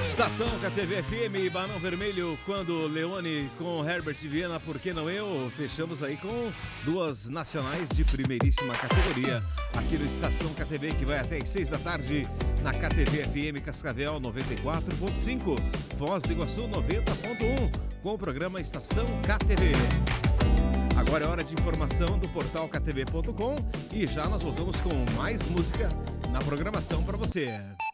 Estação KTV FM e Barão Vermelho, quando Leone com Herbert Viana, por que não eu? Fechamos aí com duas nacionais de primeiríssima categoria aqui no Estação KTV, que vai até às 6 da tarde na KTV FM Cascavel 94.5, Foz do Iguaçu 90.1, com o programa Estação KTV. Agora é hora de informação do portal ktv.com e já nós voltamos com mais música na programação para você.